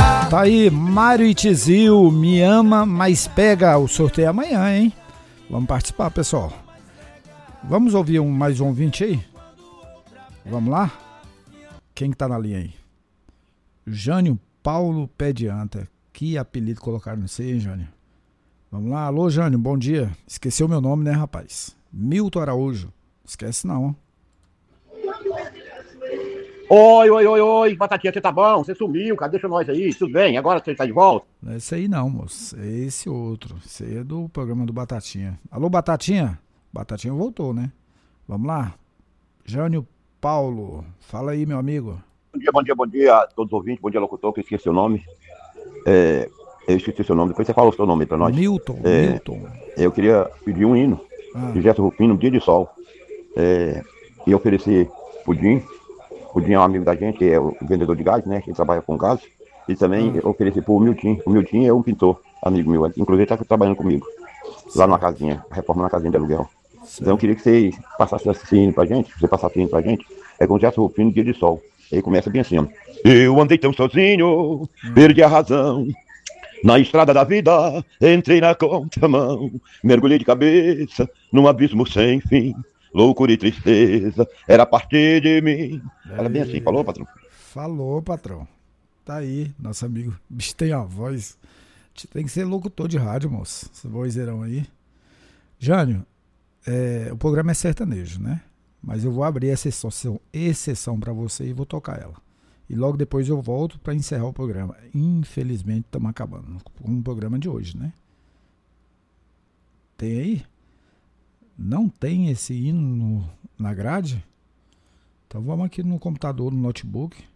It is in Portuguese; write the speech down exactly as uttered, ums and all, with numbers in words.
Tá aí, Mário e Tizil, Me Ama, Mas Pega. O sorteio é amanhã, hein? Vamos participar, pessoal. Vamos ouvir um, mais um ouvinte aí? Vamos lá? Quem que tá na linha aí? Jânio Paulo Pé de Anta. Que apelido colocaram nisso aí, hein, Jânio? Vamos lá, alô, Jânio, bom dia. Esqueceu meu nome, né, rapaz? Milton Araújo. Esquece não. Oi, oi, oi, oi, Batatinha, você tá bom? Você sumiu, cara, deixa nós aí, tudo bem? Agora você tá de volta? Não é esse aí não, moço. É esse outro. Esse aí é do programa do Batatinha. Alô, Batatinha? Batatinha voltou, né? Vamos lá. Jânio Paulo. Fala aí, meu amigo. Bom dia, bom dia, bom dia a todos os ouvintes, bom dia, locutor, que eu esqueci seu nome. É, eu esqueci seu nome, depois você fala o seu nome aí pra nós. Milton, é, Milton. Eu queria pedir um hino Ah. de Gerson Rufino, Dia de Sol. É, e oferecer pudim. Pudim é um amigo da gente, que é o vendedor de gás, né? Que trabalha com gás. E também ah. oferecer pro Milton. O Milton é um pintor, amigo meu. Inclusive tá trabalhando comigo. Certo. Lá na casinha, reforma na casinha de aluguel. Certo. Então eu queria que você passasse esse hino pra gente. Você passasse hino pra gente. É com Gerson Rufino, Dia de Sol. Ele começa bem assim, ó. Eu andei tão sozinho, hum. perdi a razão. Na estrada da vida, entrei na contramão. Mergulhei de cabeça num abismo sem fim. Loucura e tristeza, era a partir de mim. Fala bem assim, falou, patrão? Falou, patrão. Tá aí, nosso amigo. O bicho tem a voz. Tem que ser locutor de rádio, moço. Esse vozeirão aí. Jânio, é, o programa é sertanejo, né? Mas eu vou abrir essa exceção, exceção pra você e vou tocar ela. E logo depois eu volto pra encerrar o programa. Infelizmente, estamos acabando com o programa de hoje, né? Tem aí? Não tem esse hino no, na grade? Então vamos aqui no computador, no notebook.